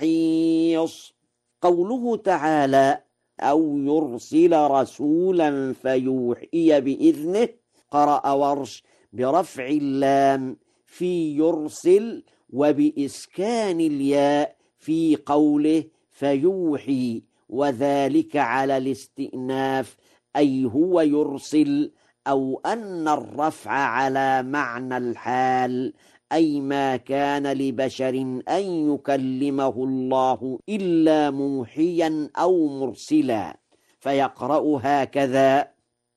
محيص. قوله تعالى أو يرسل رسولا فيوحي بإذنه، قرأ ورش برفع اللام في يرسل وبإسكان الياء في قوله فيوحي، وذلك على الاستئناف، أي هو يرسل، أو أن الرفع على معنى الحال، أي ما كان لبشر أن يكلمه الله إلا موحيا أو مرسلا، فيقرأ هكذا